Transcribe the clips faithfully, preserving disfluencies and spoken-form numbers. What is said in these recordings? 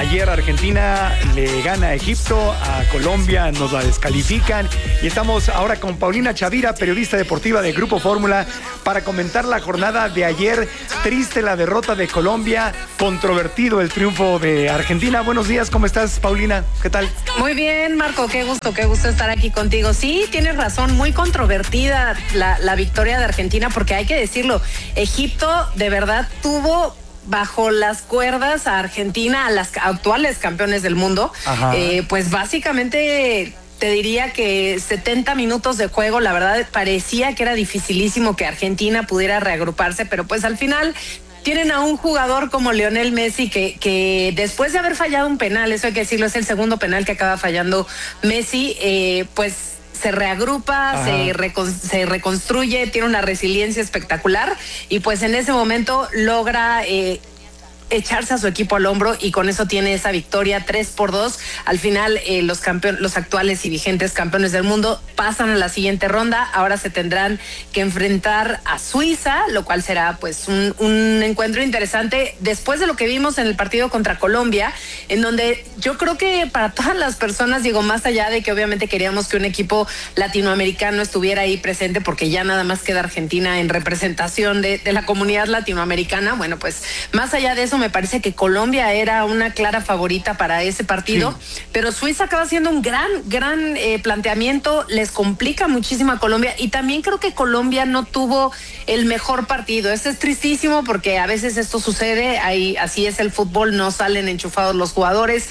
Ayer Argentina le gana a Egipto, a Colombia nos la descalifican y estamos ahora con Paulina Chavira, periodista deportiva de Grupo Fórmula, para comentar la jornada de ayer. Triste la derrota de Colombia, controvertido el triunfo de Argentina. Buenos días, ¿cómo estás, Paulina? ¿Qué tal? Muy bien, Marco, qué gusto, qué gusto estar aquí contigo. Sí, tienes razón, muy controvertida la, la victoria de Argentina, porque hay que decirlo, Egipto de verdad tuvo bajo las cuerdas a Argentina, a las actuales campeones del mundo. Eh, pues básicamente te diría que setenta minutos de juego, la verdad parecía que era dificilísimo que Argentina pudiera reagruparse, pero pues al final tienen a un jugador como Lionel Messi que, que después de haber fallado un penal, eso hay que decirlo, es el segundo penal que acaba fallando Messi, eh, pues se reagrupa, se, recon, se reconstruye, tiene una resiliencia espectacular y pues en ese momento logra eh, echarse a su equipo al hombro y con eso tiene esa victoria tres por dos. Al final eh, los campeones, los actuales y vigentes campeones del mundo pasan a la siguiente ronda. Ahora se tendrán que enfrentar a Suiza, lo cual será pues un, un encuentro interesante después de lo que vimos en el partido contra Colombia, en donde yo creo que para todas las personas, digo, más allá de que obviamente queríamos que un equipo latinoamericano estuviera ahí presente, porque ya nada más queda Argentina en representación de, de la comunidad latinoamericana, bueno, pues más allá de eso me parece que Colombia era una clara favorita para ese partido, sí. Pero Suiza acaba haciendo un gran, gran eh, planteamiento, les complica muchísimo a Colombia y también creo que Colombia no tuvo el mejor partido. Eso es tristísimo porque a veces esto sucede, ahí, así es el fútbol, no salen enchufados los jugadores.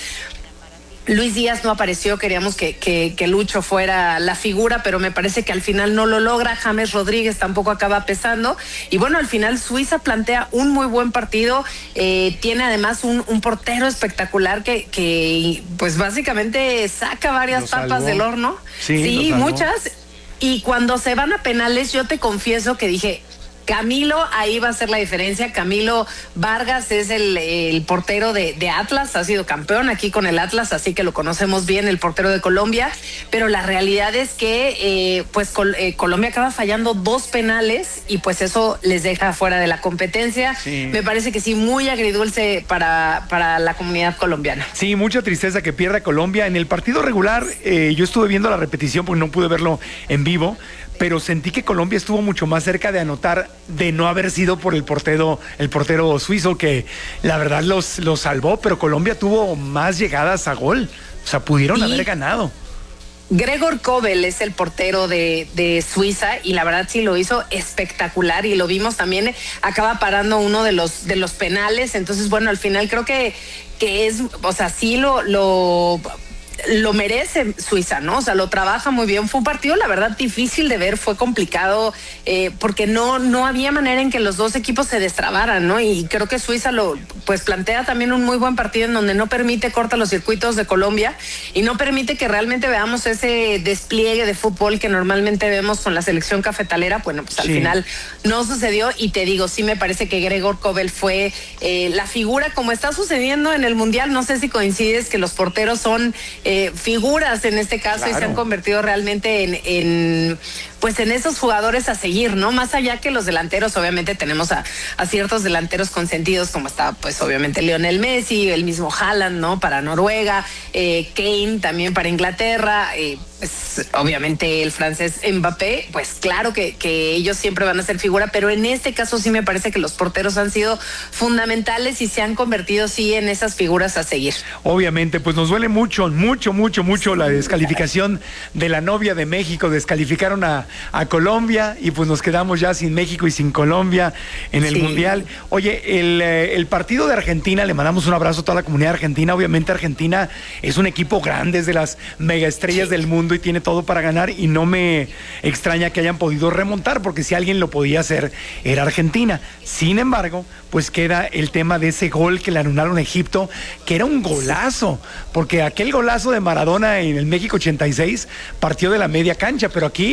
Luis Díaz no apareció, queríamos que, que, que Lucho fuera la figura, pero me parece que al final no lo logra. James Rodríguez tampoco acaba pesando. Y bueno, al final Suiza plantea un muy buen partido. Eh, tiene además un, un portero espectacular que, que pues básicamente saca varias papas del horno. Sí, sí muchas. Y cuando se van a penales, yo te confieso que dije, Camilo, ahí va a ser la diferencia. Camilo Vargas es el, el portero de, de Atlas, ha sido campeón aquí con el Atlas, así que lo conocemos bien, el portero de Colombia, pero la realidad es que eh, pues Col- eh, Colombia acaba fallando dos penales y pues eso les deja fuera de la competencia. Sí. Me parece que sí, muy agridulce para, para la comunidad colombiana. Sí, mucha tristeza que pierda Colombia. En el partido regular, eh, yo estuve viendo la repetición porque no pude verlo en vivo, pero sentí que Colombia estuvo mucho más cerca de anotar de no haber sido por el portero, el portero suizo, que la verdad los, los salvó, pero Colombia tuvo más llegadas a gol. O sea, pudieron sí. haber ganado. Gregor Kobel es el portero de, de Suiza y la verdad sí lo hizo espectacular y lo vimos también, acaba parando uno de los, de los penales. Entonces, bueno, al final creo que, que es, o sea, sí lo... lo lo merece Suiza, ¿no? O sea, lo trabaja muy bien. Fue un partido, la verdad, difícil de ver, fue complicado, eh, porque no, no había manera en que los dos equipos se destrabaran, ¿no? Y creo que Suiza lo, pues, plantea también un muy buen partido en donde no permite corta los circuitos de Colombia y no permite que realmente veamos ese despliegue de fútbol que normalmente vemos con la selección cafetalera. Bueno, pues al sí. final no sucedió y te digo, sí me parece que Gregor Kobel fue eh, la figura, como está sucediendo en el Mundial. No sé si coincides que los porteros son Eh, figuras en este caso, claro. Y se han convertido realmente en, en pues en esos jugadores a seguir, ¿no? Más allá que los delanteros, obviamente tenemos a, a ciertos delanteros consentidos, como está pues obviamente Lionel Messi, el mismo Haaland, ¿no? Para Noruega, eh, Kane también para Inglaterra, eh, pues obviamente el francés Mbappé, pues claro que, que ellos siempre van a ser figura, pero en este caso sí me parece que los porteros han sido fundamentales y se han convertido sí en esas figuras a seguir. Obviamente, pues nos duele mucho, mucho, mucho, mucho la descalificación de la novia de México. Descalificaron a, a Colombia y pues nos quedamos ya sin México y sin Colombia en el sí. Mundial. Oye, el, el partido de Argentina, le mandamos un abrazo a toda la comunidad argentina. Obviamente Argentina es un equipo grande, es de las megaestrellas sí. del mundo y tiene todo para ganar y no me extraña que hayan podido remontar, porque si alguien lo podía hacer era Argentina. Sin embargo, pues queda el tema de ese gol que le anularon a Egipto, que era un golazo, porque aquel golazo de Maradona en el México ochenta y seis partió de la media cancha, pero aquí Exacto. el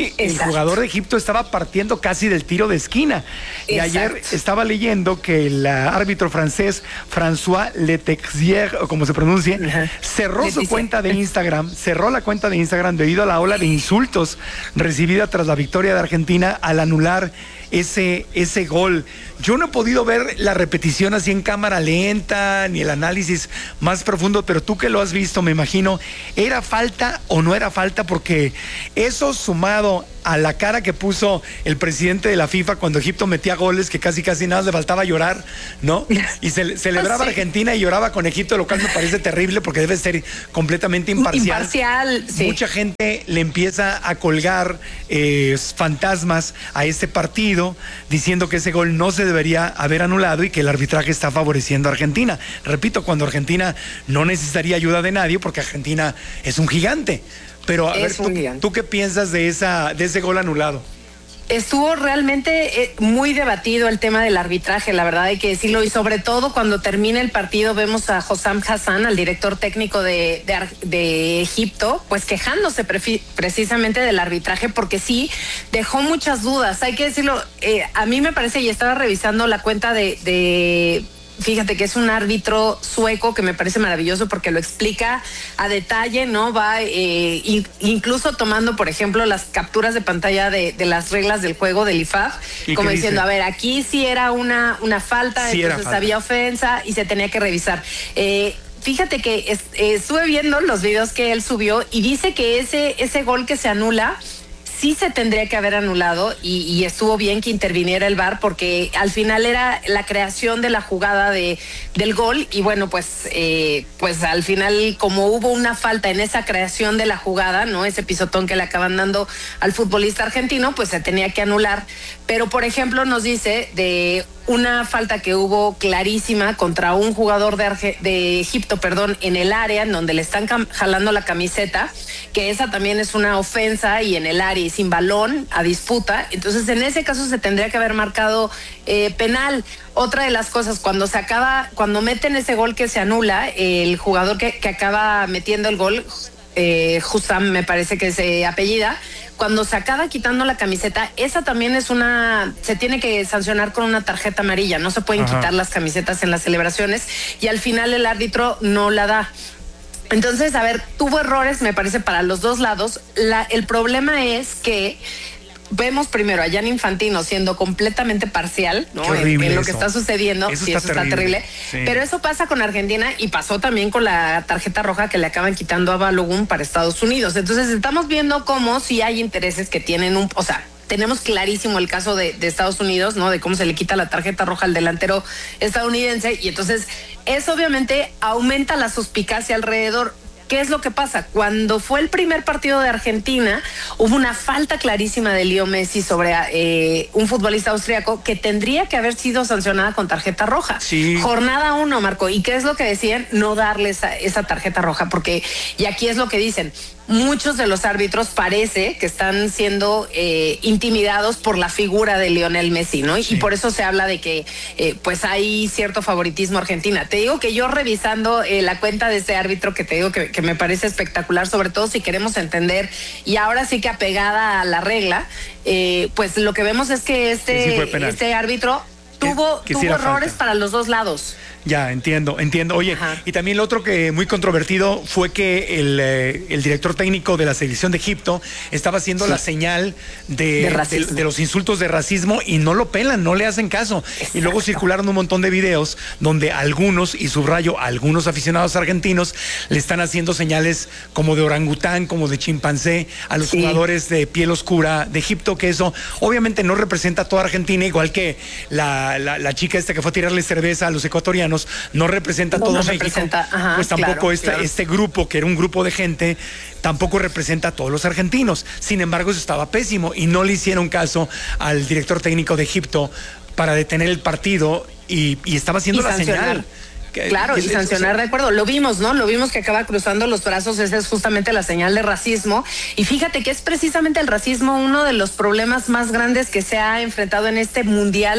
jugador de Egipto estaba partiendo casi del tiro de esquina. Exacto. Y ayer estaba leyendo que el árbitro francés François Letexier, o como se pronuncia, uh-huh. cerró Leticia. su cuenta de Instagram, cerró la cuenta de Instagram debido a la ola de insultos recibida tras la victoria de Argentina al anular ese, ese gol. Yo no he podido ver la repetición así en cámara lenta, ni el análisis más profundo, pero tú que lo has visto, me imagino, ¿era falta o no era falta? Porque eso sumado a la cara que puso el presidente de la FIFA cuando Egipto metía goles, que casi casi nada le faltaba llorar, ¿no? Y ce- celebraba sí. Argentina y lloraba con Egipto, lo cual me parece terrible porque debe ser completamente imparcial. Imparcial, sí. Mucha gente le empieza a colgar eh, fantasmas a este partido, diciendo que ese gol no se debería haber anulado y que el arbitraje está favoreciendo a Argentina. Repito, cuando Argentina no necesitaría ayuda de nadie porque Argentina es un gigante. Pero a es ver, ¿tú, ¿tú qué piensas de esa de ese gol anulado? Estuvo realmente eh, muy debatido el tema del arbitraje, la verdad hay que decirlo, y sobre todo cuando termina el partido vemos a Hossam Hassan, al director técnico de, de, de Egipto, pues quejándose pre- precisamente del arbitraje, porque sí dejó muchas dudas, hay que decirlo, eh, a mí me parece, y estaba revisando la cuenta de... de fíjate que es un árbitro sueco que me parece maravilloso porque lo explica a detalle, ¿no? Va eh, in, incluso tomando, por ejemplo, las capturas de pantalla de, de las reglas del juego del I F A F, como diciendo, dice? a ver, aquí sí era una, una falta, sí entonces falta. había ofensa y se tenía que revisar. Eh, Fíjate que es, eh, estuve viendo los videos que él subió y dice que ese, ese gol que se anula sí se tendría que haber anulado y, y estuvo bien que interviniera el V A R porque al final era la creación de la jugada de, del gol y bueno, pues, eh, pues al final como hubo una falta en esa creación de la jugada, ¿no? Ese pisotón que le acaban dando al futbolista argentino, pues se tenía que anular. Pero, por ejemplo, nos dice de una falta que hubo clarísima contra un jugador de, Arge- de Egipto, perdón, en el área, en donde le están cam- jalando la camiseta, que esa también es una ofensa y en el área y sin balón a disputa. Entonces, en ese caso se tendría que haber marcado eh, penal. Otra de las cosas, cuando se acaba, cuando meten ese gol que se anula, el jugador que, que acaba metiendo el gol, eh, Hussam me parece que se apellida, cuando se acaba quitando la camiseta, esa también es una, se tiene que sancionar con una tarjeta amarilla, no se pueden Ajá. quitar las camisetas en las celebraciones y al final el árbitro no la da. Entonces, a ver, tuvo errores, me parece, para los dos lados. La, el problema es que vemos primero a Gianni Infantino siendo completamente parcial, ¿no? En, en lo que está sucediendo, eso sí, está eso terrible. está terrible. Sí. Pero eso pasa con Argentina y pasó también con la tarjeta roja que le acaban quitando a Balogun para Estados Unidos. Entonces estamos viendo cómo si hay intereses que tienen un, o sea, tenemos clarísimo el caso de, de Estados Unidos, ¿no? De cómo se le quita la tarjeta roja al delantero estadounidense y entonces eso obviamente aumenta la suspicacia alrededor. ¿Qué es lo que pasa? Cuando fue el primer partido de Argentina, hubo una falta clarísima de Leo Messi sobre eh, un futbolista austriaco que tendría que haber sido sancionada con tarjeta roja. Sí. Jornada uno, Marco. ¿Y qué es lo que decían? No darle esa, esa tarjeta roja, porque, y aquí es lo que dicen, muchos de los árbitros parece que están siendo eh, intimidados por la figura de Lionel Messi, ¿no? Sí. Y por eso se habla de que eh, pues hay cierto favoritismo Argentina. Te digo que yo revisando eh, la cuenta de este árbitro que te digo que, que me parece espectacular, sobre todo si queremos entender, y ahora sí que apegada a la regla, eh, pues lo que vemos es que este, sí, este árbitro tuvo, que, que tuvo sí errores falta. Para los dos lados. Ya, entiendo, entiendo. Oye, Ajá. y también lo otro que muy controvertido fue que el, eh, el director técnico de la selección de Egipto estaba haciendo sí. la señal de, de, de, de los insultos de racismo y no lo pelan, no le hacen caso. Exacto. Y luego circularon un montón de videos donde algunos, y subrayo, algunos aficionados argentinos le están haciendo señales como de orangután, como de chimpancé a los sí. jugadores de piel oscura de Egipto, que eso obviamente no representa a toda Argentina, igual que la, la, la chica esta que fue a tirarle cerveza a los ecuatorianos, no representa a todo no México, representa, ajá, pues tampoco claro, este, claro. este grupo, que era un grupo de gente, tampoco representa a todos los argentinos. Sin embargo, eso estaba pésimo y no le hicieron caso al director técnico de Egipto para detener el partido y, y estaba haciendo y la sancionar. señal. Claro, y sancionar, de acuerdo, lo vimos, ¿no? Lo vimos que acaba cruzando los brazos, esa es justamente la señal de racismo. Y fíjate que es precisamente el racismo uno de los problemas más grandes que se ha enfrentado en este mundial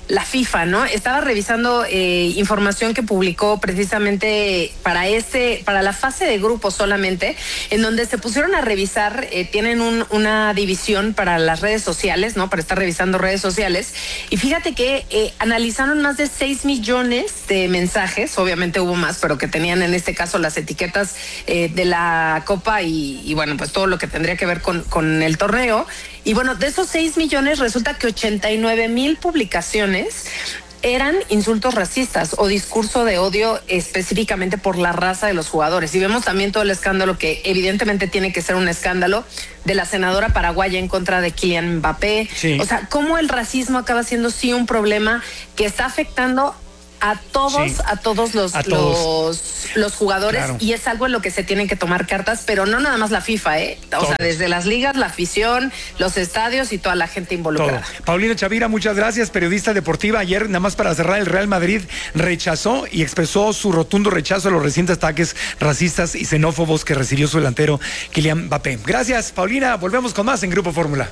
la FIFA, ¿no? Estaba revisando eh, información que publicó precisamente para ese, para la fase de grupo solamente, en donde se pusieron a revisar, eh, tienen un, una división para las redes sociales, ¿no? Para estar revisando redes sociales. Y fíjate que eh, analizaron más de seis millones de mensajes, obviamente hubo más, pero que tenían en este caso las etiquetas eh, de la Copa y, y bueno, pues todo lo que tendría que ver con, con el torneo. Y bueno, de esos seis millones resulta que ochenta y nueve mil publicaciones eran insultos racistas o discurso de odio específicamente por la raza de los jugadores. Y vemos también todo el escándalo que evidentemente tiene que ser un escándalo de la senadora paraguaya en contra de Kylian Mbappé. Sí. O sea, cómo el racismo acaba siendo sí un problema que está afectando a todos, sí. a todos los, a todos. los, los jugadores, claro. Y es algo en lo que se tienen que tomar cartas, pero no nada más la FIFA, ¿eh? O todos. sea, desde las ligas, la afición, los estadios y toda la gente involucrada. Todo. Paulina Chavira, muchas gracias, periodista deportiva. Ayer, nada más para cerrar, el Real Madrid rechazó y expresó su rotundo rechazo a los recientes ataques racistas y xenófobos que recibió su delantero Kylian Mbappé. Gracias, Paulina. Volvemos con más en Grupo Fórmula.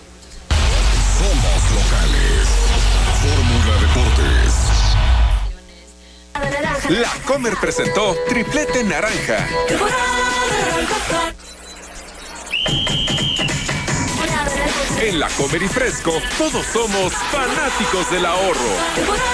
Somos locales. Fórmula Deportes. La Comer presentó Triplete Naranja. En La Comer y Fresco, todos somos fanáticos del ahorro.